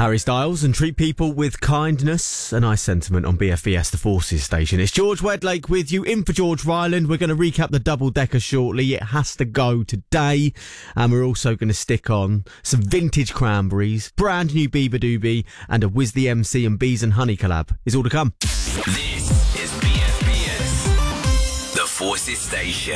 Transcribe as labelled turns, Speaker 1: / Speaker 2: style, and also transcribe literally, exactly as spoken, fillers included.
Speaker 1: Harry Styles and treat people with kindness. A nice sentiment on B F B S, the Forces station. It's George Wedlake with you, in for George Ryland. We're going to recap the double-decker shortly. It has to go today. And we're also going to stick on some vintage Cranberries, brand new Bieber Doobie, and a Wiz the M C and Bees and Honey collab. Is all to come.
Speaker 2: This is B F B S, the Forces station.